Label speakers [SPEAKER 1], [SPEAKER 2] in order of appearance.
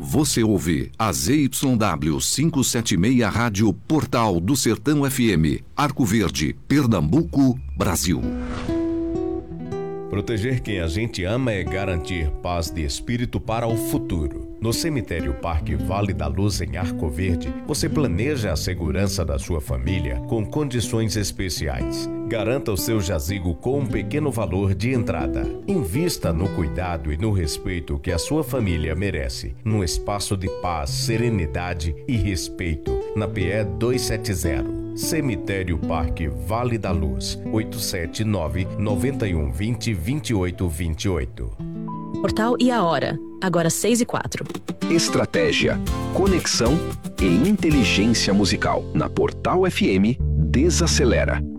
[SPEAKER 1] Você ouve a ZYW 576 Rádio Portal do Sertão FM, Arco Verde, Pernambuco, Brasil.
[SPEAKER 2] Proteger quem a gente ama é garantir paz de espírito para o futuro. No Cemitério Parque Vale da Luz, em Arco Verde, você planeja a segurança da sua família com condições especiais. Garanta o seu jazigo com um pequeno valor de entrada. Invista no cuidado e no respeito que a sua família merece, num espaço de paz, serenidade e respeito. Na PE 270. Cemitério Parque Vale da Luz, 879-9120-2828.
[SPEAKER 3] Portal e a hora, agora 6:04.
[SPEAKER 4] Estratégia, conexão e inteligência musical. Na Portal FM, desacelera.